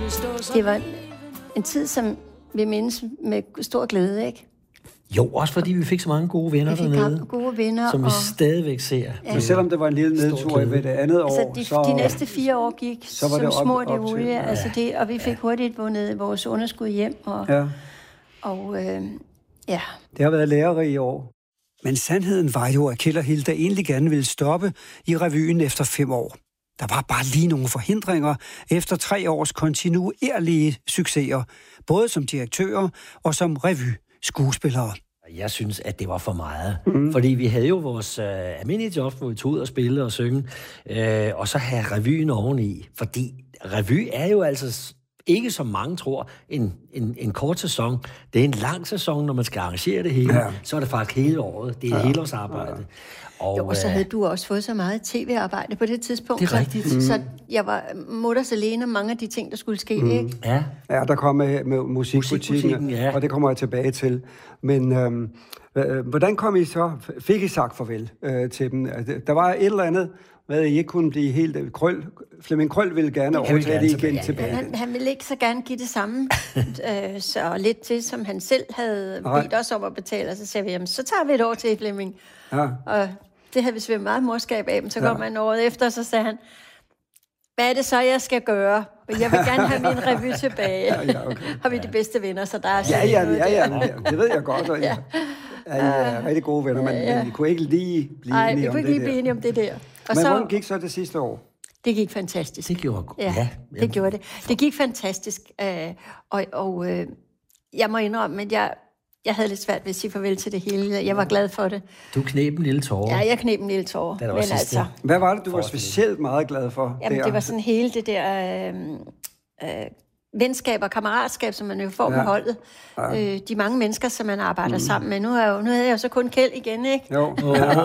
Det var en tid, som vi mindes med stor glæde, ikke? Jo, også fordi vi fik så mange gode venner dernede. Gode venner. Som vi stadigvæk ser. Ja. Men selvom det var en lille nedtur ved det andet år, altså de næste 4 år gik så var som smurt i olie. Ja. Altså og vi fik hurtigt vundet vores underskud hjem. Ja. Det har været lærerige år. Men sandheden var jo, at Kjeld og Hilda egentlig gerne ville stoppe i revyen efter 5 år. Der var bare lige nogle forhindringer efter 3 års kontinuerlige succeser, både som direktører og som revyskuespillere. Jeg synes, at det var for meget. Fordi vi havde jo vores almindelige job, hvor vi tog ud og spille og synge, og så have revyen oveni. Fordi revy er jo altså ikke, som mange tror, en kort sæson. Det er en lang sæson, når man skal arrangere det hele. Ja. Så er det faktisk hele året. Det er et helårsarbejde. Ja. Og så havde du også fået så meget tv-arbejde på det tidspunkt. Det er rigtigt. Så jeg var mutters alene om mange af de ting, der skulle ske, ikke? Ja, der kom med musikbutikken, ja. Og det kommer jeg tilbage til. Men hvordan kom I så? Fik I sagt farvel til dem? Der var et eller andet, hvad I ikke kunne blive helt... Flemming Krøll ville gerne overtage det igen tilbage. Han ville ikke så gerne give det samme, så lidt til, som han selv havde bedt os om at betale. Og så sagde vi, jamen, så tager vi et år til, Flemming. Ja. Og det havde vi selvfølgelig meget morskab af, men så kom han året efter, og så sagde han, hvad er det så, jeg skal gøre? Og jeg vil gerne have min revy tilbage. Okay. Har vi de bedste venner, så der er det ved jeg godt. Og jeg er rigtig gode venner, men vi kunne ikke lige blive enige om det der. Nej, vi kunne ikke lige blive enige om det der. Og men hvordan gik så det sidste år? Det gik fantastisk. Det gjorde det gjorde det. Det gik fantastisk, og jeg må indrømme, at jeg havde lidt svært ved at sige farvel til det hele. Jeg var glad for det. Du kneb en lille tåre. Ja, jeg kneb en lille tåre. Men altså, hvad var det, du var specielt meget glad for? Jamen, det var sådan hele det der venskab og kammeratskab, som man jo får med holdet. Ja. De mange mennesker, som man arbejder sammen med. Nu er jeg jo så kun Kjeld igen, ikke? Jo.